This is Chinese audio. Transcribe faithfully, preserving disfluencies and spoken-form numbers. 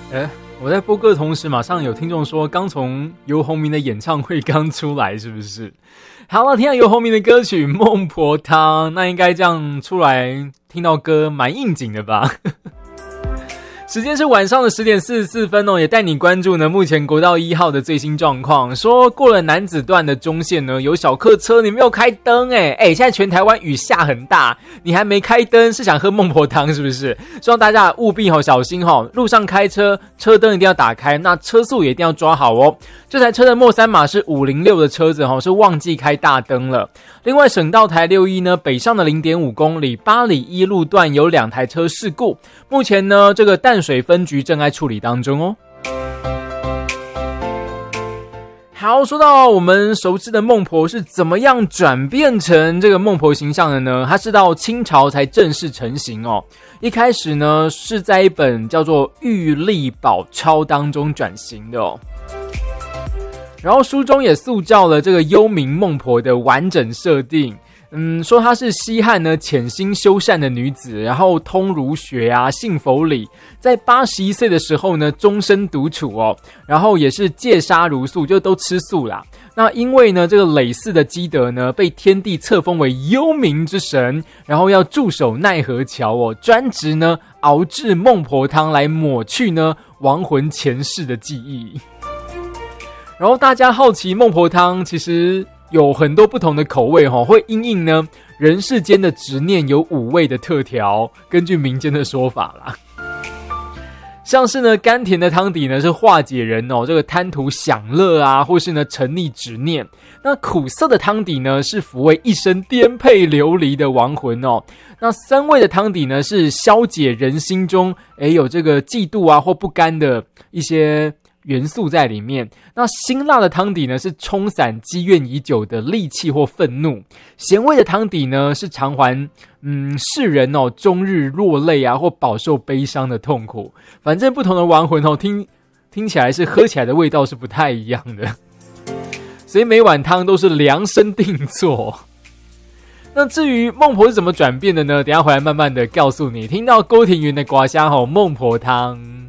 哎，我在播歌的同时，马上有听众说，刚从游鸿明的演唱会刚出来，是不是？好了，听到游鸿明的歌曲《孟婆汤》，那应该这样出来听到歌，蛮应景的吧？时间是晚上的十点四十四分哦，也带你关注呢目前国道一号的最新状况。说过了楠梓段的中线呢，有小客车你没有开灯哎哎，现在全台湾雨下很大，你还没开灯，是想喝孟婆汤是不是？希望大家务必哦小心哦，路上开车车灯一定要打开，那车速也一定要抓好哦。这台车的末三码是五零六的车子哦，是忘记开大灯了。另外省道台六一呢，北上的 零点五公里八里一路段有两台车事故，目前呢这个淡水分局正在处理当中哦。好，说到我们熟知的孟婆是怎么样转变成这个孟婆形象的呢？它是到清朝才正式成型哦。一开始呢是在一本叫做《玉历宝钞》当中转型的哦。然后书中也塑造了这个幽冥孟婆的完整设定，嗯，说她是西汉呢潜心修善的女子，然后通儒学啊，信佛理，在八十一岁的时候呢终身独处哦，然后也是戒杀如素，就都吃素啦。那因为呢这个累世的积德呢，被天帝册封为幽冥之神，然后要驻守奈何桥哦，专职呢熬制孟婆汤来抹去呢亡魂前世的记忆。然后大家好奇孟婆汤其实有很多不同的口味齁，会因应呢人世间的执念有五味的特调，根据民间的说法啦。像是呢甘甜的汤底呢是化解人哦这个贪图享乐啊，或是呢沉溺执念。那苦涩的汤底呢是抚慰一生颠沛流离的亡魂哦。那酸味的汤底呢是消解人心中诶有这个嫉妒啊或不甘的一些元素在里面。那辛辣的汤底呢是冲散积怨已久的戾气或愤怒。咸味的汤底呢是偿还嗯世人哦终日落泪啊或饱受悲伤的痛苦。反正不同的亡魂哦听听起来是喝起来的味道是不太一样的，所以每碗汤都是量身定做。那至于孟婆是怎么转变的呢？等一下回来慢慢的告诉你。听到郭庭云的呱虾吼孟婆汤。